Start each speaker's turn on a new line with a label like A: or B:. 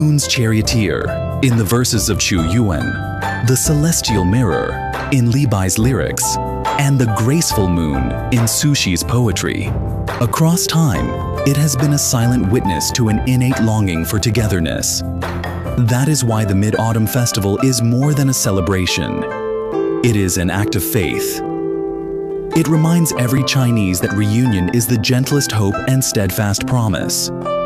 A: Moon's charioteer in the verses of Chu Yuan, the celestial mirror in Li Bai's lyrics, and the graceful moon in Su Shi's poetry. Across time, it has been a silent witness to an innate longing for togetherness. That is why the Mid-Autumn Festival is more than a celebration. It is an act of faith. It reminds every Chinese that reunion is the gentlest hope and steadfast promise.